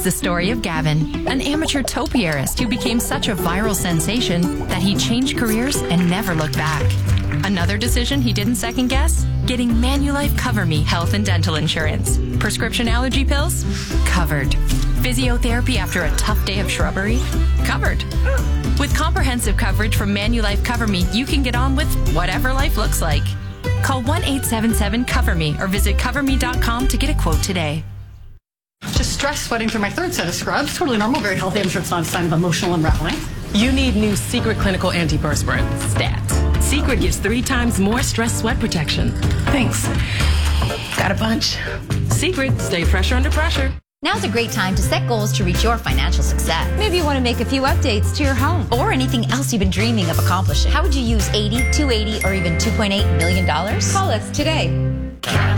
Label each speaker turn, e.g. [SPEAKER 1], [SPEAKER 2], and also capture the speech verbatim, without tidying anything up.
[SPEAKER 1] the story of Gavin, an amateur topiarist who became such a viral sensation that he changed careers and never looked back. Another decision he didn't second guess? Getting Manulife Cover Me health and dental insurance. Prescription allergy pills? Covered. Physiotherapy after a tough day of shrubbery? Covered. With comprehensive coverage from Manulife Cover Me, you can get on with whatever life looks like. Call one eight seven seven cover me or visit cover me dot com to get a quote today.
[SPEAKER 2] Just stress sweating through my third set of scrubs. Totally normal, very healthy. I'm sure it's not a sign of emotional unraveling.
[SPEAKER 3] You need new Secret Clinical Antiperspirant, STAT. Secret gives three times more stress sweat protection.
[SPEAKER 2] Thanks.
[SPEAKER 3] Got a bunch. Secret, stay fresher under pressure.
[SPEAKER 4] Now's a great time to set goals to reach your financial success. Maybe you want to make a few updates to your home or anything else you've been dreaming of accomplishing. How would you use eighty, two hundred eighty, or even two point eight million dollars? Call us today.